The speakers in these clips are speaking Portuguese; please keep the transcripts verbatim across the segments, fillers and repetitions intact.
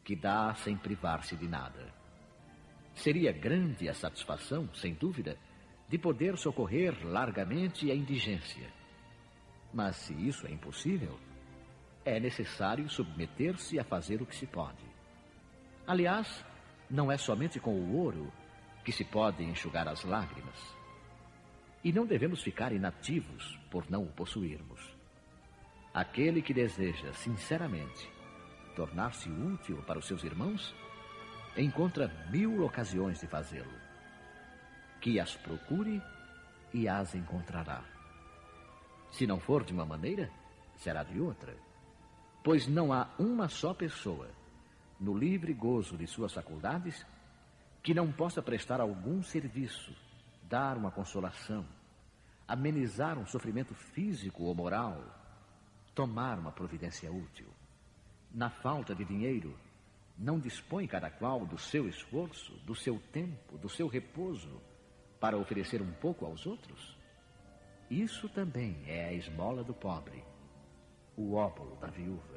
que dá sem privar-se de nada. Seria grande a satisfação, sem dúvida, de poder socorrer largamente a indigência. Mas se isso é impossível, é necessário submeter-se a fazer o que se pode. Aliás, não é somente com o ouro que se pode enxugar as lágrimas. E não devemos ficar inativos por não o possuirmos. Aquele que deseja, sinceramente, tornar-se útil para os seus irmãos, encontra mil ocasiões de fazê-lo. Que as procure e as encontrará. Se não for de uma maneira, será de outra. Pois não há uma só pessoa, no livre gozo de suas faculdades, que não possa prestar algum serviço, dar uma consolação, amenizar um sofrimento físico ou moral, tomar uma providência útil. Na falta de dinheiro, não dispõe cada qual do seu esforço, do seu tempo, do seu repouso, para oferecer um pouco aos outros? Isso também é a esmola do pobre, o óbolo da viúva.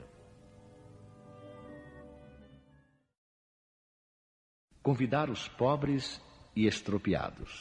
Convidar os pobres e estropiados.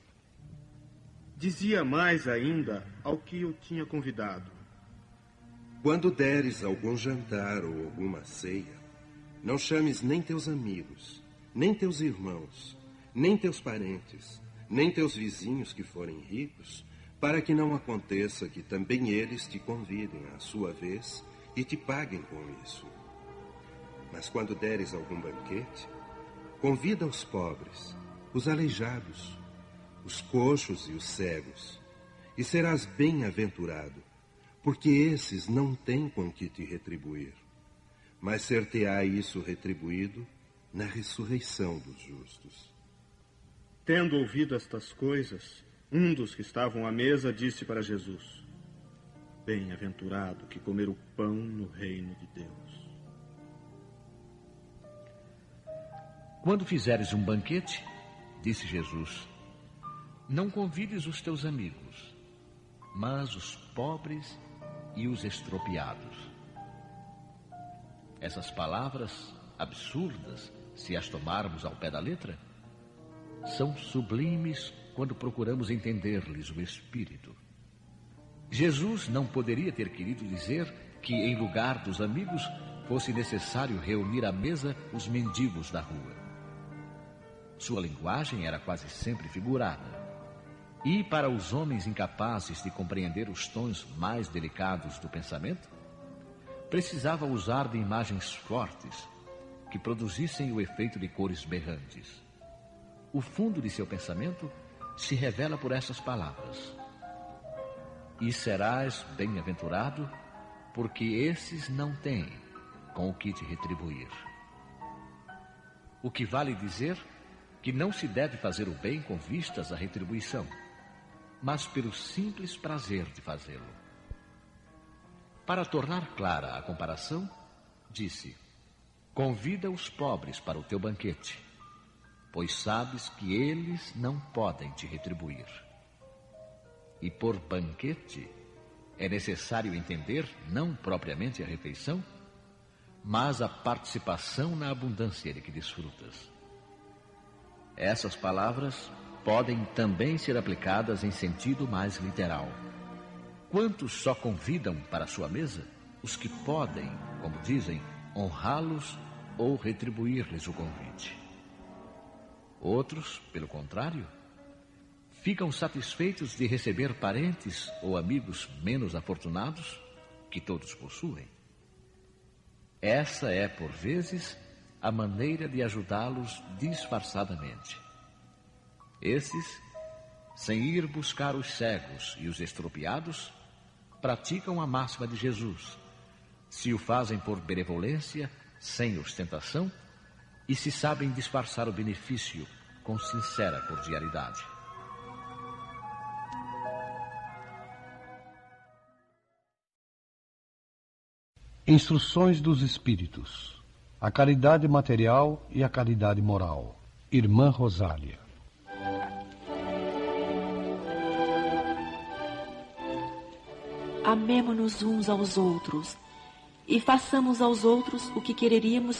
Dizia mais ainda ao que eu tinha convidado: quando deres algum jantar ou alguma ceia, não chames nem teus amigos, nem teus irmãos, nem teus parentes, nem teus vizinhos que forem ricos, para que não aconteça que também eles te convidem à sua vez e te paguem com isso. Mas quando deres algum banquete, convida os pobres, os aleijados, os coxos e os cegos, e serás bem-aventurado, porque esses não têm com que te retribuir, mas ser-te-á isso retribuído na ressurreição dos justos. Tendo ouvido estas coisas, um dos que estavam à mesa disse para Jesus: bem-aventurado que comer o pão no reino de Deus. Quando fizeres um banquete, disse Jesus, não convides os teus amigos, mas os pobres e os estropiados. Essas palavras, absurdas, se as tomarmos ao pé da letra, são sublimes quando procuramos entender-lhes o espírito. Jesus não poderia ter querido dizer que, em lugar dos amigos, fosse necessário reunir à mesa os mendigos da rua. Sua linguagem era quase sempre figurada. E, para os homens incapazes de compreender os tons mais delicados do pensamento, precisava usar de imagens fortes que produzissem o efeito de cores berrantes. O fundo de seu pensamento se revela por essas palavras: e serás bem-aventurado, porque esses não têm com o que te retribuir. O que vale dizer que não se deve fazer o bem com vistas à retribuição, mas pelo simples prazer de fazê-lo. Para tornar clara a comparação, disse: convida os pobres para o teu banquete, pois sabes que eles não podem te retribuir. E por banquete é necessário entender não propriamente a refeição, mas a participação na abundância de que desfrutas. Essas palavras podem também ser aplicadas em sentido mais literal. Quantos só convidam para a sua mesa os que podem, como dizem, honrá-los ou retribuir-lhes o convite? Outros, pelo contrário, ficam satisfeitos de receber parentes ou amigos menos afortunados, que todos possuem. Essa é, por vezes, a maneira de ajudá-los disfarçadamente. Esses, sem ir buscar os cegos e os estropiados, praticam a máxima de Jesus, se o fazem por benevolência, sem ostentação, e se sabem disfarçar o benefício com sincera cordialidade. Instruções dos Espíritos: a caridade material e a caridade moral. Irmã Rosália. Amemo-nos uns aos outros e façamos aos outros o que quereríamos